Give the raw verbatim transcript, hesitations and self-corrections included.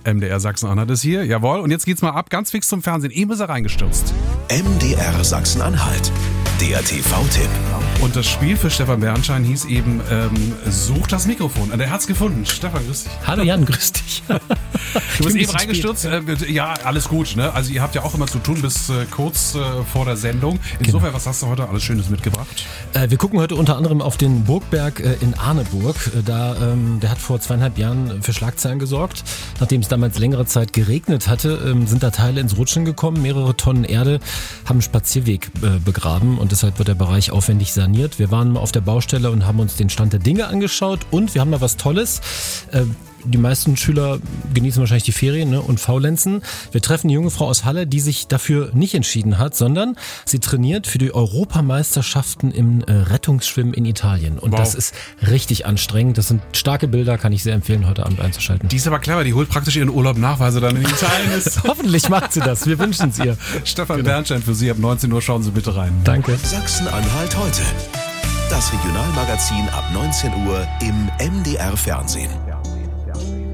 M D R Sachsen-Anhalt ist hier, jawohl. Und jetzt geht's mal ab, ganz fix zum Fernsehen. Eben ist er reingestürzt. M D R Sachsen-Anhalt, der T V-Tipp. Und das Spiel für Stefan Bernstein hieß eben, ähm, such das Mikrofon. Und er hat's gefunden. Stefan, grüß dich. Hallo Jan, grüß dich. Du bist eben reingestürzt. Äh, ja, alles gut. Ne? Also ihr habt ja auch immer zu tun bis äh, kurz äh, vor der Sendung. Insofern, genau. Was hast du heute alles Schönes mitgebracht? Äh, wir gucken heute unter anderem auf den Burgberg äh, in Arneburg. Äh, da, ähm, der hat vor zweieinhalb Jahren für Schlagzeilen gesorgt. Nachdem es damals längere Zeit geregnet hatte, ähm, sind da Teile ins Rutschen gekommen. Mehrere Tonnen Erde haben einen Spazierweg äh, begraben und deshalb wird der Bereich aufwendig saniert. Wir waren mal auf der Baustelle und haben uns den Stand der Dinge angeschaut und wir haben da was Tolles. Äh, Die meisten Schüler genießen wahrscheinlich die Ferien, ne, und faulenzen. Wir treffen eine junge Frau aus Halle, die sich dafür nicht entschieden hat, sondern sie trainiert für die Europameisterschaften im äh, Rettungsschwimmen in Italien. Und wow. Das ist richtig anstrengend. Das sind starke Bilder, kann ich sehr empfehlen, heute Abend einzuschalten. Die ist aber clever, die holt praktisch ihren Urlaub nach, weil sie dann in Italien ist. Hoffentlich macht sie das, wir wünschen es ihr. Stefan genau. Bernstein für Sie ab neunzehn Uhr, schauen Sie bitte rein. Danke. Sachsen-Anhalt heute. Das Regionalmagazin ab neunzehn Uhr im M D R Fernsehen.